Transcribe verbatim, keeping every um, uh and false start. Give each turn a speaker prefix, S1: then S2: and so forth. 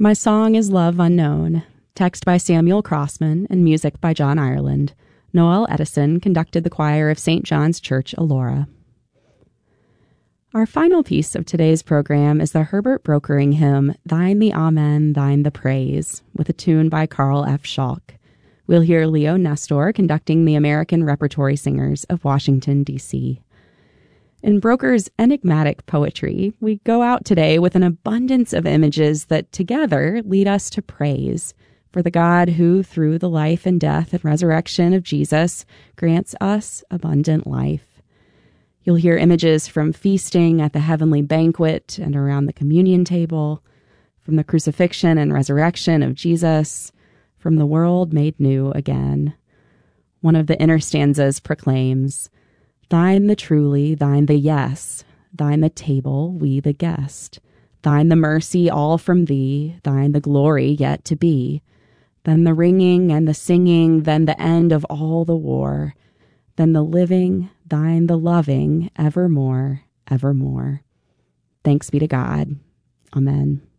S1: My song is Love Unknown, text by Samuel Crossman and music by John Ireland. Noel Edison conducted the choir of Saint John's Church, Elora. Our final piece of today's program is the Herbert Brokering hymn, Thine the Amen, Thine the Praise, with a tune by Carl F. Schalk. We'll hear Leo Nestor conducting the American Repertory Singers of Washington, D C In Broker's enigmatic poetry, we go out today with an abundance of images that together lead us to praise for the God who, through the life and death and resurrection of Jesus, grants us abundant life. You'll hear images from feasting at the heavenly banquet and around the communion table, from the crucifixion and resurrection of Jesus, from the world made new again. One of the inner stanzas proclaims, Thine the truly, thine the yes, thine the table, we the guest, thine the mercy all from thee, thine the glory yet to be, then the ringing and the singing, then the end of all the war, then the living, thine the loving, evermore, evermore. Thanks be to God. Amen.